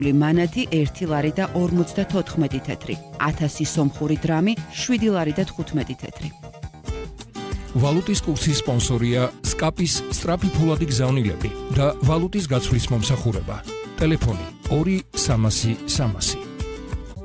მანათი 1 ლარი და 54 თეთრი, 1000 სომხური დრამი 7 ლარი და 15 თეთრი. ვალუტის კურსის სპონსორია სკაპის სწრაფი ფულადი გზავნილები და ვალუტის გაცვლის მომსახურება. ტელეფონი 2 300 300.